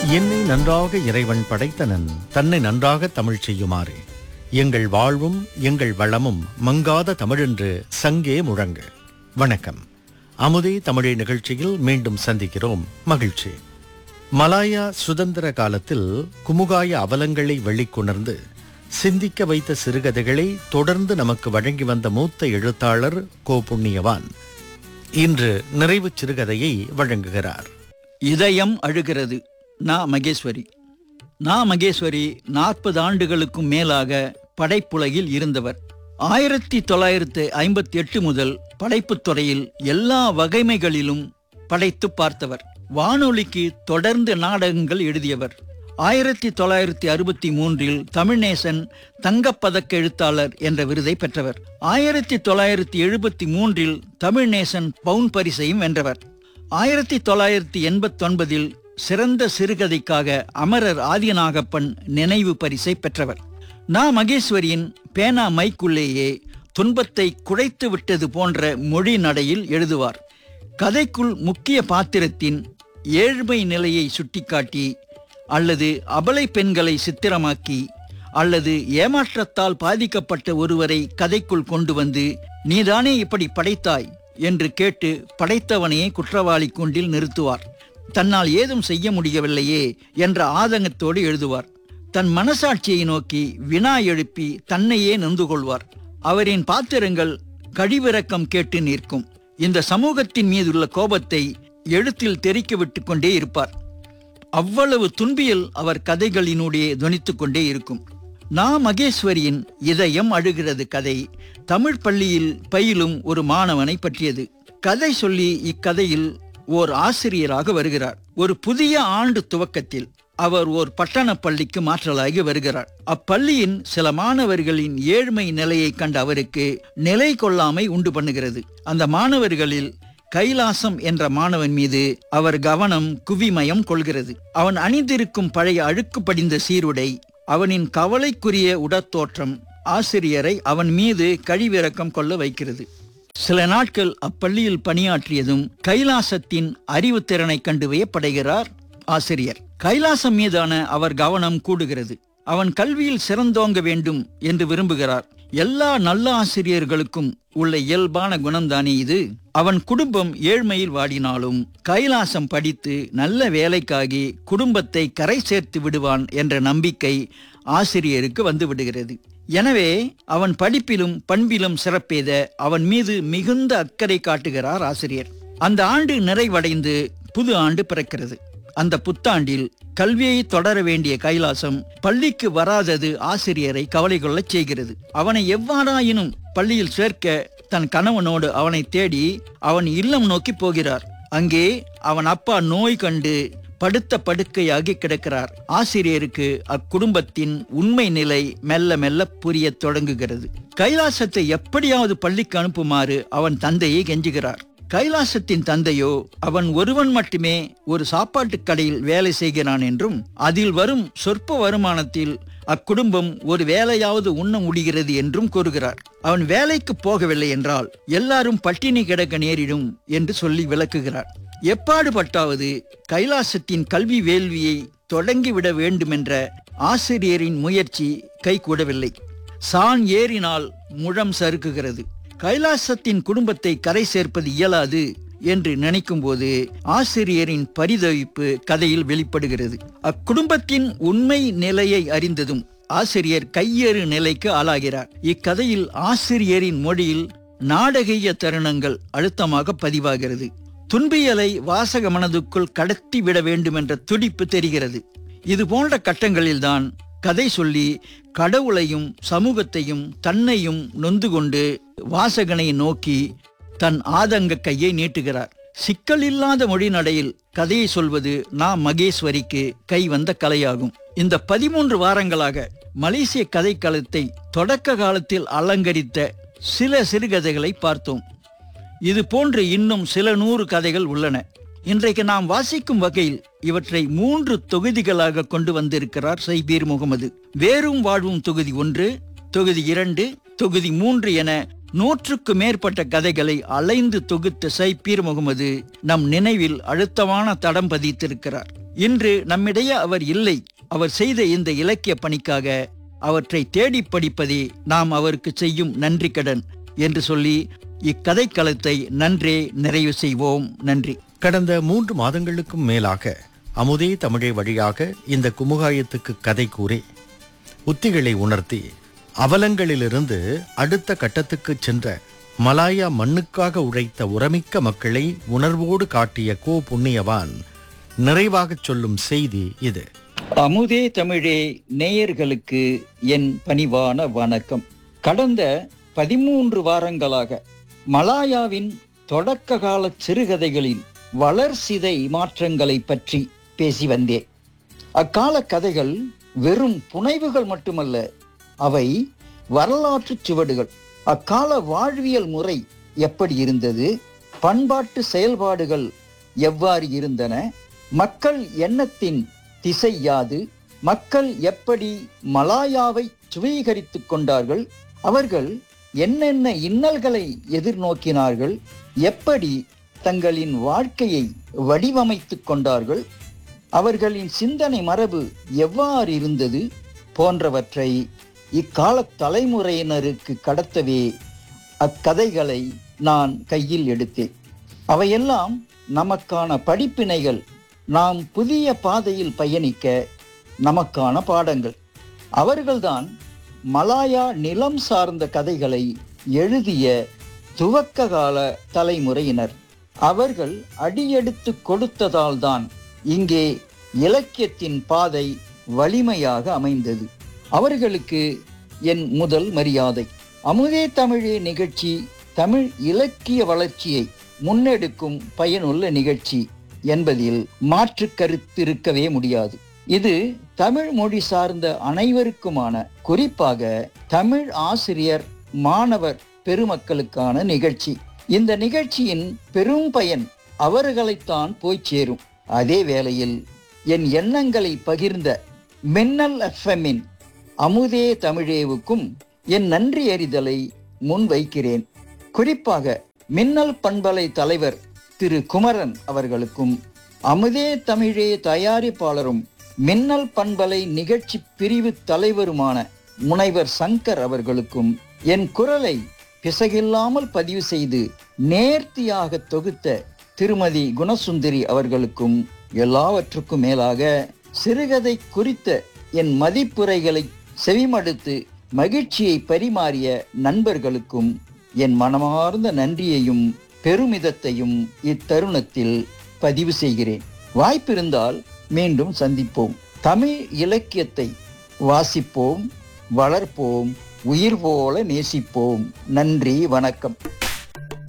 என்னை நன்றாக இறைவன் படைத்தனன், தன்னை நன்றாக தமிழ் செய்யுமாறு. எங்கள் வாழ்வும் எங்கள் வளமும் மங்காத தமிழென்று சங்கே முழங்க. வணக்கம். அமுதே தமிழே நிகழ்ச்சியில் மீண்டும் சந்திக்கிறோம். மகிழ்ச்சி. மலாயா சுதந்திர காலத்தில் குமுகாய அவலங்களை வெளிக்கொணர்ந்து சிந்திக்க வைத்த சிறுகதைகளை தொடர்ந்து நமக்கு வழங்கி வந்த மூத்த எழுத்தாளர் கோ புண்ணியவான் இன்று நிறைவு சிறுகதையை வழங்குகிறார். இதயம் அழுகிறது. மகேஸ்வரி 40 ஆண்டுகளுக்கும் மேலாக படைப்புலகில் இருந்தவர். 1958 முதல் படைப்புத் துறையில் எல்லா வகைமைகளிலும் படைத்து பார்த்தவர். வானொலிக்கு தொடர்ந்து நாடகங்கள் எழுதியவர். 1963 தமிழ்நேசன் தங்கப்பதக்க எழுத்தாளர் என்ற விருதை பெற்றவர். 1973 தமிழ்நேசன் பவுன் பரிசையும் வென்றவர். 1989 சிறந்த சிறுகதைக்காக அமரர் ஆதிநாகப்பன் நினைவு பரிசை பெற்றவர். மகேஸ்வரியின் பேனா மைக்குள்ளேயே துன்பத்தை குழைத்து விட்டது போன்ற மொழி நடையில் எழுதுவார். கதைக்குள் முக்கிய பாத்திரத்தின் ஏழ்மை நிலையை சுட்டிக்காட்டி, அல்லது அபலை பெண்களை சித்திரமாக்கி, அல்லது ஏமாற்றத்தால் பாதிக்கப்பட்ட ஒருவரை கதைக்குள் கொண்டு வந்து நீதானே இப்படி படைத்தாய் என்று கேட்டு படைத்தவனையே குற்றவாளி கூண்டில் நிறுத்துவார். தன்னால் ஏதும் செய்ய முடியவில்லையே என்ற ஆதங்கத்தோடு எழுதுவார். தன் மனசாட்சியை நோக்கி வினா எழுப்பி தன்னையே நொந்து கொள்வார். அவரின் பாத்திரங்கள் கழிவிறக்கம் கேட்டு நிற்கும். இந்த சமூகத்தின் மீதுள்ள கோபத்தை எழுத்தில் தெறிக்க விட்டு கொண்டே இருப்பார். அவ்வளவு துன்பியல் அவர் கதைகளினுடைய துணித்து கொண்டே இருக்கும். மகேஸ்வரியின் இதயம் அழுகிறது கதை தமிழ் பள்ளியில் பயிலும் ஒரு மாணவனை பற்றியது. கதை சொல்லி இக்கதையில் ஓர் ஆசிரியராக வருகிறார். ஒரு புதிய ஆண்டு துவக்கத்தில் அவர் ஓர் பட்டண பள்ளிக்கு மாற்றலாகி வருகிறார். அப்பள்ளியின் சில மாணவர்களின் ஏழ்மை நிலையை கண்ட அவருக்கு நிலை கொள்ளாமை உண்டு பண்ணுகிறது. அந்த மாணவர்களில் கைலாசம் என்ற மாணவன் மீது அவர் கவனம் குவிமயம் கொள்கிறது. அவன் அணிந்திருக்கும் பழைய அழுக்கு படிந்த சீருடை, அவனின் கவலைக்குரிய உடற்தோற்றம் ஆசிரியரை அவன் மீது கழிவிறக்கம் கொள்ள வைக்கிறது. சில நாட்கள் அப்பள்ளியில் பணியாற்றியதும் கைலாசத்தின் அறிவுத்திறனை கண்டு வியப்படைகிறார் ஆசிரியர். கைலாசம் மீதான அவர் கவனம் கூடுகிறது. அவன் கல்வியில் சிறந்தோங்க வேண்டும் என்று விரும்புகிறார். எல்லா நல்ல ஆசிரியர்களுக்கும் உள்ள இயல்பான குணம்தானே இது. அவன் குடும்பம் ஏழ்மையில் வாடினாலும் கைலாசம் படித்து நல்ல வேலைக்காகி குடும்பத்தை கரை சேர்த்து விடுவான் என்ற நம்பிக்கை ஆசிரியருக்கு வந்து விடுகிறது. எனவே அவன் படிப்பிலும் பண்பிலும் சிறப்பெய்த அவன் மீது மிகுந்த அக்கறை காட்டுகிறார் ஆசிரியர். அந்த ஆண்டு நிறைவடைந்து புது ஆண்டு பிறக்கிறது. அந்த புத்தாண்டில் கல்வியை தொடர வேண்டிய கைலாசம் பள்ளிக்கு வராதது ஆசிரியரை கவலை கொள்ளச் செய்கிறது. அவனை எவ்வாறாயினும் பள்ளியில் சேர்க்க தன் கணவனோடு அவனை தேடி அவன் இல்லம் நோக்கி போகிறார். அங்கே அவன் அப்பா நோய் கண்டு படுத்த படுக்கையாகி கிடக்கிறார். ஆசிரியருக்கு அக்குடும்பத்தின் உண்மை நிலை மெல்ல மெல்ல புரிய தொடங்குகிறது. கைலாசத்தை எப்படியாவது பள்ளிக்கு அனுப்புமாறு அவன் தந்தையை கெஞ்சுகிறார். கைலாசத்தின் தந்தையோ அவன் ஒருவன் மட்டுமே ஒரு சாப்பாட்டு கடையில் வேலை செய்கிறான் என்றும் அதில் வரும் சொற்ப வருமானத்தில் அக்குடும்பம் ஒரு வேலையாவது உண்ண முடிகிறது என்றும் கூறுகிறார். அவன் வேலைக்கு போகவில்லை என்றால் எல்லாரும் பட்டினி கிடக்க நேரிடும் என்று சொல்லி விளக்குகிறார். எப்பாடுபட்டாவது கைலாசத்தின் கல்வி வேள்வியை தொடங்கிவிட வேண்டுமென்ற ஆசிரியரின் முயற்சி கைகூடவில்லை. சான் ஏறினால் முழம் சறுக்குகிறது. கைலாசத்தின் குடும்பத்தை கரை சேர்ப்பது இயலாது என்று நினைக்கும் போது ஆசிரியரின் பரிதவிப்பு கதையில் வெளிப்படுகிறது. அக்குடும்பத்தின் உண்மை நிலையை அறிந்ததும் ஆசிரியர் கையேறு நிலைக்கு ஆளாகிறார். இக்கதையில் ஆசிரியரின் மொழியில் நாடகீய தருணங்கள் அழுத்தமாக பதிவாகிறது. துன்பியலை வாசக மனதுக்குள் கடத்தி விட வேண்டும் என்ற துடிப்பு தெரிகிறது. இது போன்ற கட்டங்களில்தான் கதை சொல்லி கடவுளையும் சமூகத்தையும் தன்னையும் நொந்து கொண்டு வாசகனை நோக்கி தன் ஆதங்க கையை நீட்டுகிறார். சிக்கலில்லாத மொழி நடையில் கதையை சொல்வது மகேஸ்வரிக்கு கை வந்த கலையாகும். இந்த 13 வாரங்களாக மலேசிய கதைக்களத்தை தொடக்க காலத்தில் அலங்கரித்த சில சிறுகதைகளை பார்த்தோம். இது போன்று இன்னும் சில 100 கதைகள் உள்ளன. இன்றைக்கு நாம் வாசிக்கும் வகையில் இவற்றை 3 தொகுதிகளாக கொண்டு வந்திருக்கிறார் சைபீர் முகமது. வேறும் வாழ்வும் தொகுதி 1, தொகுதி 2, தொகுதி 3 என 100க்கு மேற்பட்ட கதைகளை அலைந்து தொகுத்த சைபீர் முகமது நம் நினைவில் அழுத்தமான தடம் பதித்திருக்கிறார். இன்று நம்மிடையே அவர் இல்லை. அவர் செய்த இந்த இலக்கிய பணிக்காக அவற்றை தேடி படிப்பதே நாம் அவருக்கு செய்யும் நன்றி கடன் என்று சொல்லி இக்கதைக்களத்தை நன்றே நிறைவு செய்வோம். நன்றி. கடந்த 3 மாதங்களுக்கும் மேலாக அமுதே தமிழே வழியாக இந்த குமுகாயத்துக்கு கதை கூறி உத்திகளை உணர்த்தி அவலங்களிலிருந்து அடுத்த கட்டத்துக்கு சென்ற மலாயா மண்ணுக்காக உழைத்த உரமிக்க மக்களை உணர்வோடு காட்டிய கோ புண்ணியவான் நிறைவாகச் சொல்லும் செய்தி இது. அமுதே தமிழே நேயர்களுக்கு என் பணிவான வணக்கம். கடந்த 13 வாரங்களாக மலாயாவின் தொடக்க கால சிறுகதைகளின் வளர்சிதை மாற்றங்களை பற்றி பேசி வந்தேன். அக்கால கதைகள் வெறும் புனைவுகள் மட்டுமல்ல, அவை வரலாற்று சுவடுகள். அக்கால வாழ்வியல் முறை எப்படி இருந்தது, பண்பாட்டு செயல்பாடுகள் எவ்வாறு இருந்தன, மக்கள் எண்ணத்தின் திசை யாது, மக்கள் எப்படி மலாயாவை சுவீகரித்துக் கொண்டார்கள், அவர்கள் என்னென்ன இன்னல்களை எதிர்நோக்கினார்கள், எப்படி தங்களின் வாழ்க்கையை வடிவமைத்துக் கொண்டார்கள், அவர்களின் சிந்தனை மரபு எவ்வாறு இருந்தது போன்றவற்றை இக்கால தலைமுறையினருக்கு கடத்தவே அக்கதைகளை நான் கையில் எடுத்தேன். அவையெல்லாம் நமக்கான படிப்பினைகள், நாம் புதிய பாதையில் பயணிக்க நமக்கான பாடங்கள். அவர்கள்தான் மலாயா நிலம் சார்ந்த கதைகளை எழுதிய துவக்க கால தலைமுறையினர். அவர்கள் அடியெடுத்து கொடுத்ததால் தான் இங்கே இலக்கியத்தின் பாதை வலிமையாக அமைந்தது. அவர்களுக்கு என் முதல் மரியாதை. அமுதே தமிழே நிகழ்ச்சி தமிழ் இலக்கிய வளர்ச்சியை முன்னெடுக்கும் பயனுள்ள நிகழ்ச்சி என்பதில் மாற்று கருத்திருக்கவே முடியாது. இது தமிழ் மொழி சார்ந்த அனைவருக்குமான, குறிப்பாக தமிழ் ஆசிரியர் மாணவர் பெருமக்களுக்கான நிகழ்ச்சி. இந்த நிகழ்ச்சியின் பெரும் பயன் அவர்களைத்தான் போய் சேரும். அதே வேளையில் என் எண்ணங்களை பகிர்ந்த மின்னல் எஃப்எம்மின் அமுதே தமிழேவுக்கும் என் நன்றி அறிதலை முன்வைக்கிறேன். குறிப்பாக மின்னல் பண்பலை தலைவர் திரு குமரன் அவர்களுக்கும், அமுதே தமிழே தயாரிப்பாளரும் மின்னல் பண்பலை நிகழ்ச்சி பிரிவு தலைவருமான முனைவர் சங்கர் அவர்களுக்கும், என் குரலை பிசகில்லாமல் பதிவு செய்து நேர்த்தியாக தொகுத்த திருமதி குணசுந்தரி அவர்களுக்கும், எல்லாவற்றுக்கும் மேலாக சிறுகதை குறித்த என் மதிப்புரைகளை செவிமடுத்து மகிழ்ச்சியை பரிமாறிய நண்பர்களுக்கும் என் மனமார்ந்த நன்றியையும் பெருமிதத்தையும் இத்தருணத்தில் பதிவு செய்கிறேன். வாய்ப்பிருந்தால் மீண்டும் சந்திப்போம். தமிழ் இலக்கியத்தை வாசிப்போம், வளர்ப்போம், உயிர் போல நேசிப்போம். நன்றி, வணக்கம்.